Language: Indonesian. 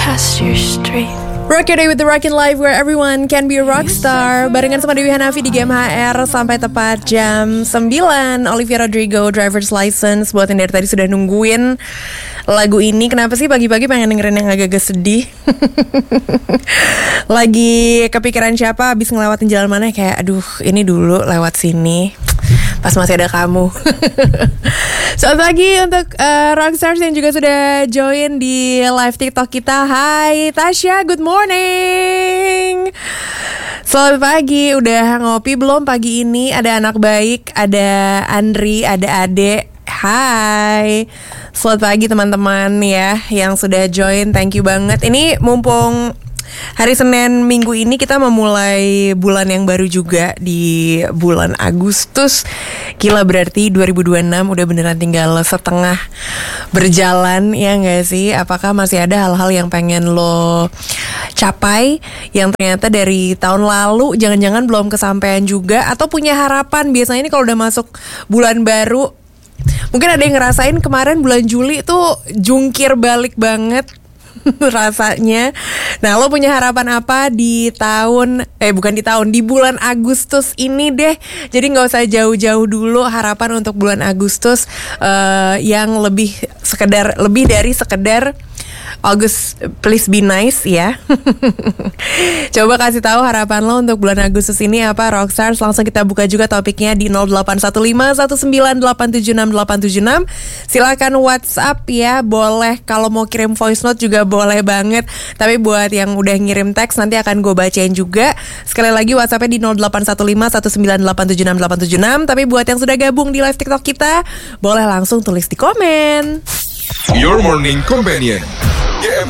past your street. Rock Your Day with the Rockin' Life, where everyone can be a rockstar. Barengan sama Dewi Hanafi di GMHR sampai tepat jam 9. Olivia Rodrigo, Driver's License. Buat yang dari tadi sudah nungguin lagu ini, kenapa sih pagi-pagi pengen dengerin yang agak-agak sedih? Lagi kepikiran siapa abis ngelewatin jalan mana, kayak aduh ini dulu lewat sini pas masih ada kamu. Selamat pagi untuk Rockstars yang juga sudah join di live TikTok kita. Hai Tasya, good morning. Selamat pagi, udah ngopi belum pagi ini? Ada anak baik, ada Andri, ada Ade. Hai, selamat pagi teman-teman ya yang sudah join, thank you banget. Ini mumpung hari Senin minggu ini kita memulai bulan yang baru juga di bulan Agustus. Gila, berarti 2026 udah beneran tinggal setengah berjalan, ya gak sih? Apakah masih ada hal-hal yang pengen lo capai yang ternyata dari tahun lalu jangan-jangan belum kesampaian juga, atau punya harapan? Biasanya ini kalau udah masuk bulan baru, mungkin ada yang ngerasain kemarin bulan Juli tuh jungkir balik banget rasanya. Nah, lo punya harapan apa di tahun di bulan Agustus ini deh. Jadi nggak usah jauh-jauh dulu harapan untuk bulan Agustus yang lebih dari sekedar August, please be nice ya. Coba kasih tahu harapan lo untuk bulan Agustus ini apa, Rockstars. Langsung kita buka juga topiknya di 081519876876. Silakan WhatsApp ya, boleh. Kalau mau kirim voice note juga boleh banget. Tapi buat yang udah ngirim teks nanti akan gue bacain juga. Sekali lagi WhatsAppnya di 081519876876. Tapi buat yang sudah gabung di live TikTok kita, boleh langsung tulis di komen. Your Morning Companion GMHR